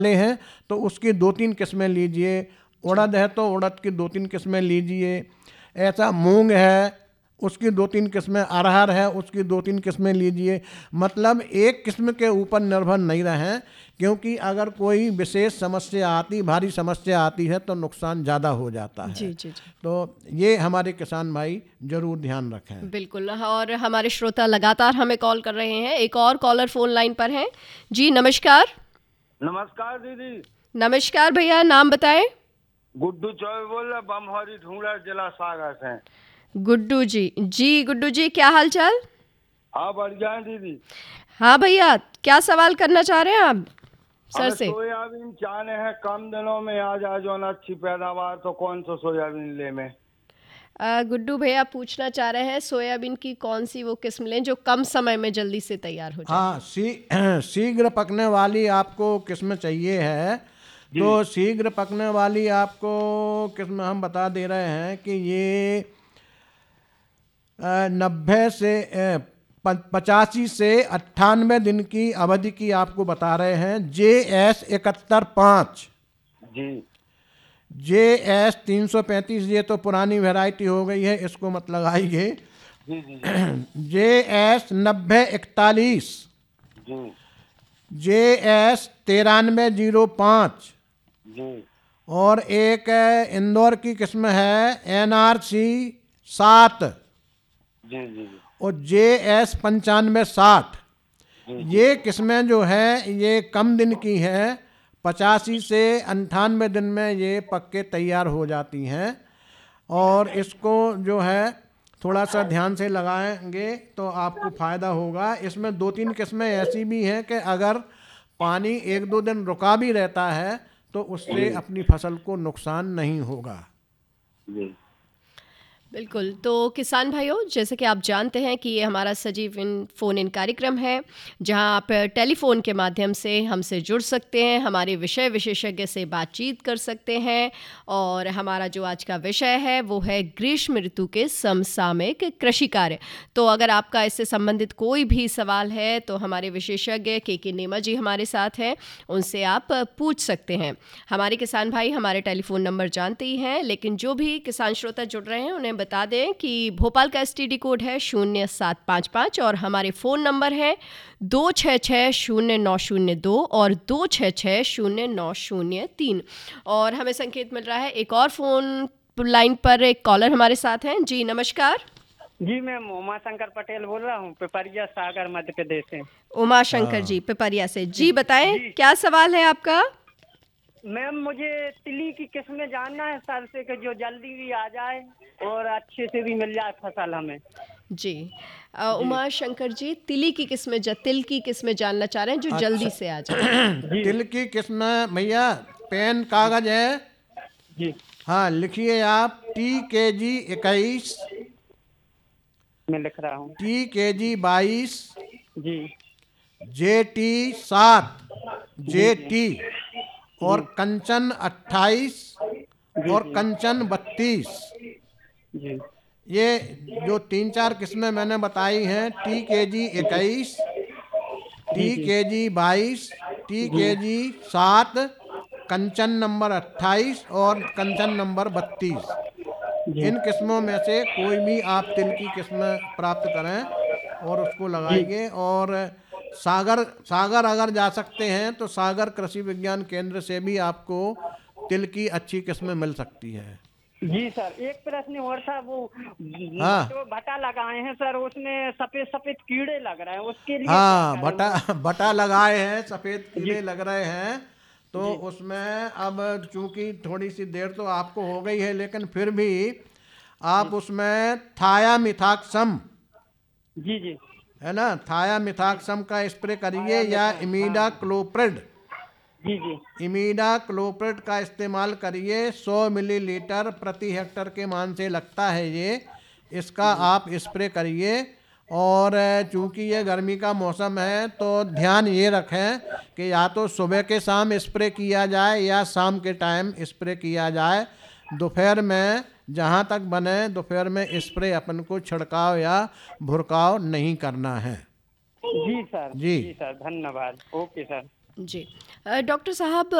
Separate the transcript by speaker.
Speaker 1: हैं तो उसकी 2-3 किस्में लीजिए, उड़द है तो उड़द की 2-3 किस्में लीजिए, ऐसा मूंग है उसकी 2-3 किस्में, अरहर है उसकी 2-3 किस्में लीजिए। मतलब एक किस्म के ऊपर निर्भर नहीं रहें, क्योंकि अगर कोई विशेष समस्या आती, भारी समस्या आती है तो नुकसान ज़्यादा हो जाता है।
Speaker 2: जी जी जी,
Speaker 1: तो ये हमारे किसान भाई जरूर ध्यान रखें।
Speaker 2: बिल्कुल। और हमारे श्रोता लगातार हमें कॉल कर रहे हैं। एक और कॉलर फोन लाइन पर हैं। जी नमस्कार।
Speaker 3: नमस्कार दीदी।
Speaker 2: नमस्कार भैया, नाम बताएं।
Speaker 3: गुड्डू चौबे बोल रहा, बमहरी ढूंढा, जिला सागर से।
Speaker 2: गुड्डू जी। जी गुड्डू जी, क्या हाल चाल?
Speaker 3: हाँ बढ़िया है दीदी।
Speaker 2: हाँ भैया, क्या सवाल करना चाह रहे हैं आप सर
Speaker 3: हमें
Speaker 2: से?
Speaker 3: सोयाबीन चाहने हैं, कम दिनों में आ जाए जो न अच्छी पैदावार, तो कौन सा सोयाबीन ले में?
Speaker 2: गुड्डू भैया पूछना चाह रहे हैं सोयाबीन की कौन सी वो किस्म लें जो कम समय में जल्दी से तैयार हो जाए।
Speaker 1: हाँ, शीघ्र पकने वाली आपको किस्म चाहिए है, तो शीघ्र पकने वाली आपको किस्म हम बता दे रहे हैं कि ये 90 से 85 से 98 दिन की अवधि की आपको बता रहे हैं। JS 71-5,
Speaker 3: जी
Speaker 1: JS 335, ये तो पुरानी वैरायटी हो गई है, इसको मत लगाइए।
Speaker 3: जी जी
Speaker 1: JS 9041,
Speaker 3: जी
Speaker 1: JS 9305,
Speaker 3: जी
Speaker 1: और एक इंदौर की किस्म है NRC 7
Speaker 3: जी जी
Speaker 1: और JS 9560। ये किस्में जो है ये कम दिन की हैं, 85 से 98 दिन में ये पक के तैयार हो जाती हैं। और इसको जो है थोड़ा सा ध्यान से लगाएंगे तो आपको फ़ायदा होगा। इसमें 2-3 किस्में ऐसी भी हैं कि अगर पानी 1-2 दिन रुका भी रहता है तो उससे अपनी फसल को नुकसान नहीं होगा।
Speaker 3: जी।
Speaker 2: बिल्कुल। तो किसान भाइयों, जैसे कि आप जानते हैं कि ये हमारा सजीव फ़ोन इन कार्यक्रम है, जहां आप टेलीफ़ोन के माध्यम से हमसे जुड़ सकते हैं, हमारे विषय विशेषज्ञ से बातचीत कर सकते हैं। और हमारा जो आज का विषय है वो है ग्रीष्म ऋतु के समसामयिक कृषि कार्य। तो अगर आपका इससे संबंधित कोई भी सवाल है तो हमारे विशेषज्ञ के नेमा जी हमारे साथ हैं, उनसे आप पूछ सकते हैं। हमारे किसान भाई हमारे टेलीफ़ोन नंबर जानते ही हैं, लेकिन जो भी किसान श्रोता जुड़ रहे हैं उन्हें बता दें कि भोपाल का STD कोड है 0755 और हमारे फ़ोन नंबर है 2660902 और 2660903। और हमें संकेत मिल रहा है एक और फ़ोन लाइन पर एक कॉलर हमारे साथ हैं। जी नमस्कार।
Speaker 4: जी मैं उमा शंकर पटेल बोल रहा हूँ, पिपरिया सागर मध्य प्रदेश से।
Speaker 2: उमा शंकर जी पिपरिया से। जी बताएं, क्या सवाल है आपका?
Speaker 4: मैम मुझे तिली की किस्में जानना है सर से, कि जो जल्दी भी आ जाए और अच्छे से भी मिल जाए फसल हमें।
Speaker 2: जी उमा शंकर जी, तिल की किस्में जानना चाह रहे हैं जो जल्दी से आ जाए।
Speaker 1: तिल की किस्म भैया, पेन कागज है?
Speaker 4: जी
Speaker 1: हाँ, लिखिए आप TKG 21,
Speaker 4: मैं लिख रहा हूँ।
Speaker 1: TKG 22,
Speaker 4: जी
Speaker 1: JT 7, JT और कंचन 28 और कंचन 32।
Speaker 4: जी
Speaker 1: ये जो 3-4 किस्में मैंने बताई हैं, TKG 21, TKG 22, TKG 7, कंचन नंबर 28 और कंचन नंबर 32। इन किस्मों में से कोई भी आप तिल की किस्म प्राप्त करें और उसको लगाइए। और सागर अगर जा सकते हैं तो सागर कृषि विज्ञान केंद्र से भी आपको तिल की अच्छी किस्में मिल सकती है।
Speaker 4: जी सर, एक प्रश्न और था, वो
Speaker 1: हाँ
Speaker 4: जो भटा लगाए हैं सर, उसमें सफेद सफेद कीड़े लग रहे हैं, उसके लिए
Speaker 1: हाँ,
Speaker 4: क्या करें?
Speaker 1: भटा लगाए हैं, सफ़ेद कीड़े
Speaker 4: जी
Speaker 1: लग रहे हैं, तो उसमें अब चूंकि थोड़ी सी देर तो आपको हो गई है, लेकिन फिर भी आप उसमें थायामिथाक्सम,
Speaker 4: जी जी
Speaker 1: है ना, थायामिथाक्सम का स्प्रे करिए या इमीडाक्लोप्रिड,
Speaker 4: जी जी
Speaker 1: इमीडाक्लोप्रिड का इस्तेमाल करिए। 100 मिलीलीटर प्रति हेक्टर के मान से लगता है ये, इसका आप स्प्रे करिए। और चूंकि ये गर्मी का मौसम है तो ध्यान ये रखें कि या तो सुबह के शाम स्प्रे किया जाए या शाम के टाइम स्प्रे किया जाए। दोपहर में जहाँ तक बने दोपहर में स्प्रे अपन को छिड़काव या भुरकाव नहीं करना है।
Speaker 4: जी सर,
Speaker 1: जी
Speaker 4: जी सर, धन्यवाद। Okay sir.
Speaker 2: जी। डॉक्टर साहब,